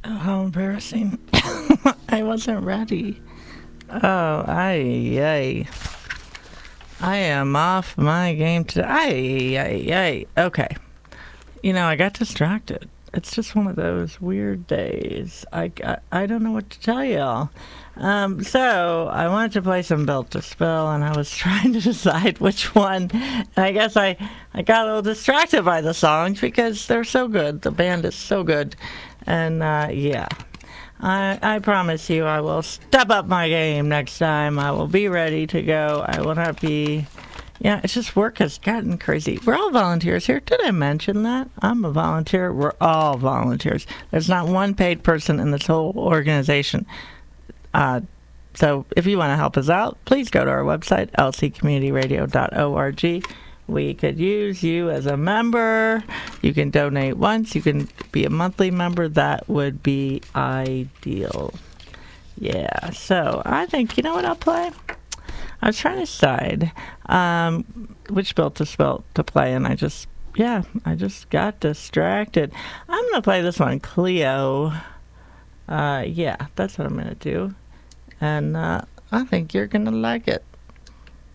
Oh, how embarrassing. I wasn't ready. Oh, I am off my game today. Okay. I got distracted. It's just one of those weird days. I don't know what to tell y'all. So I wanted to play some Built to Spill, and I was trying to decide which one. And I guess I got a little distracted by the songs because they're so good. The band is so good. And, yeah. I promise you I will step up my game next time. I will be ready to go. I will not be... Yeah, it's just work has gotten crazy. We're all volunteers here. Did I mention that? I'm a volunteer. We're all volunteers. There's not one paid person in this whole organization. So if you want to help us out, please go to our website, lccommunityradio.org. We could use you as a member. You can donate once. You can be a monthly member. That would be ideal. Yeah, so I think, you know what I'll play? I was trying to decide which Built to Spill to play, and I just got distracted. I'm going to play this one, Cleo. Yeah, that's what I'm going to do. And I think you're going to like it.